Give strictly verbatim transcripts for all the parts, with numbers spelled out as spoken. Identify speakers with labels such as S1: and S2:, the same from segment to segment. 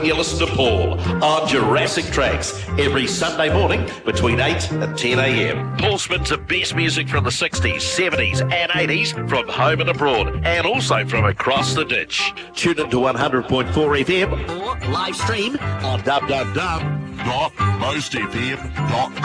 S1: when you listen to Paul on Jurassic Tracks every Sunday morning between eight and ten a.m. Paul spins the best music from the sixties, seventies and eighties from home and abroad, and also from across the ditch. Tune into one hundred point four F M or live stream on w w w dot most f m dot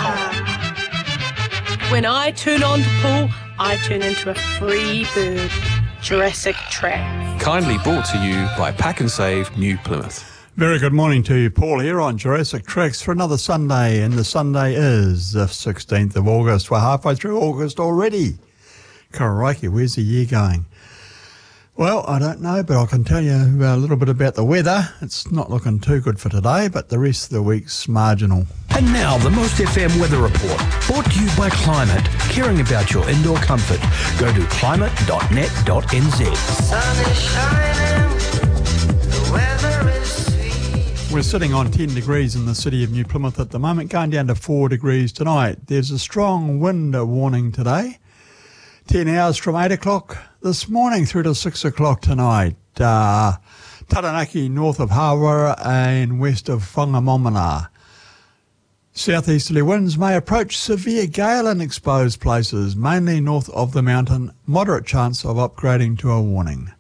S1: com.
S2: When I turn on to Paul, I turn into a free bird. Jurassic Track.
S3: Kindly brought to you by Pack and Save New Plymouth.
S4: Very good morning to you, Paul, here on Jurassic Tracks for another Sunday, and the Sunday is the sixteenth of August. We're halfway through August already. Crikey, where's the year going? Well, I don't know, but I can tell you a little bit about the weather. It's not looking too good for today, but the rest of the week's marginal.
S5: And now the Most F M Weather Report, brought to you by Climate, caring about your indoor comfort. Go to climate dot net dot n z.
S6: Sun is shining, the weather is sweet.
S4: We're sitting on ten degrees in the city of New Plymouth at the moment, going down to four degrees tonight. There's a strong wind warning today. ten hours from eight o'clock this morning through to six o'clock tonight. Uh, Taranaki, north of Hawara and west of Whangamomana. Southeasterly winds may approach severe gale in exposed places, mainly north of the mountain. Moderate chance of upgrading to a warning.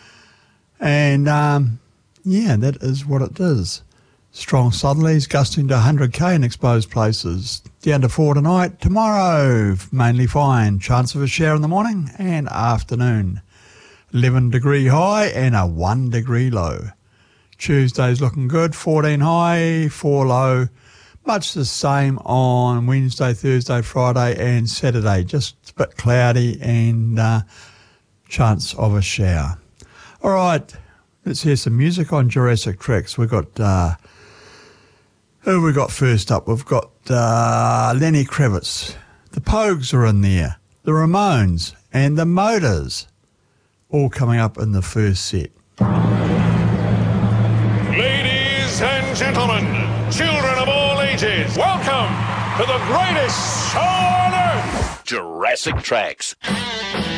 S4: And, um, yeah, that is what it is. Strong southerlies gusting to one hundred k in exposed places. Down to four tonight. Tomorrow, mainly fine. Chance of a shower in the morning and afternoon. eleven degree high and a one degree low. Tuesday's looking good. fourteen high, four low. Much the same on Wednesday, Thursday, Friday and Saturday. Just a bit cloudy and uh, chance of a shower. All right, let's hear some music on Jurassic Tracks. We've got... Uh, Who have we got first up? We've got uh, Lenny Kravitz. The Pogues are in there. The Ramones and the Motors. All coming up in the first set.
S7: Ladies and gentlemen, children of all ages, welcome to the greatest show on earth.
S1: Jurassic Tracks.